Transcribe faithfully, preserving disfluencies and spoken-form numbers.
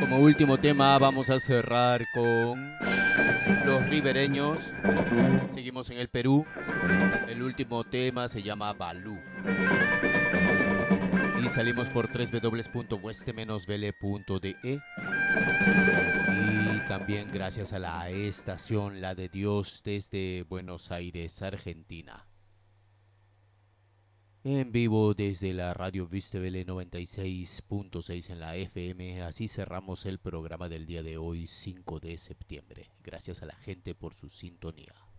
como último tema vamos a cerrar con los ribereños. Seguimos en el Perú. El último tema se llama Balú. Y salimos por doble u doble u doble u punto weste vele punto de. Y también gracias a la estación La de Dios desde Buenos Aires, Argentina. En vivo desde la radio Vistevele noventa y seis punto seis en la F M. Así cerramos el programa del día de hoy, cinco de septiembre. Gracias a la gente por su sintonía.